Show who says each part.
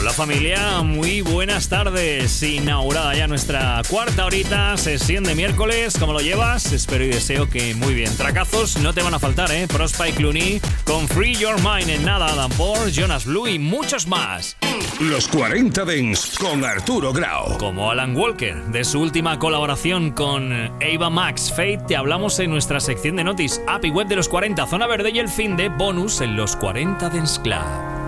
Speaker 1: Hola familia, muy buenas tardes. Inaugurada ya nuestra cuarta horita, sesión de miércoles. ¿Cómo lo llevas? Espero y deseo que muy bien. Tracazos no te van a faltar, ¿eh? Prospa y Clooney con Free Your Mind. En nada, Adam Paul, Jonas Blue y muchos más.
Speaker 2: Los 40 Dance con Arturo Grau.
Speaker 1: Como Alan Walker, de su última colaboración con Ava Max Fate, te hablamos en nuestra sección de Notice, app y web de los 40, Zona Verde y el fin de bonus en los 40 Dance Club.